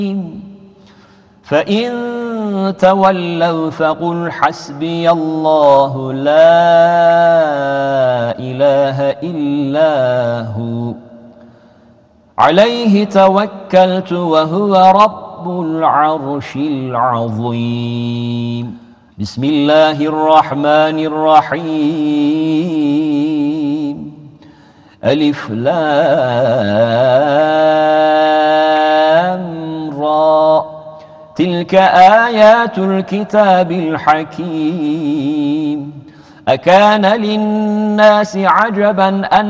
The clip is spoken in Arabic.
فإن تولوا فقل حسبي الله لا إله إلا هو عليه توكلت وهو رب العرش العظيم. بسم الله الرحمن الرحيم. ألف لام را تلك آيات الكتاب الحكيم. أكان للناس عجبا أن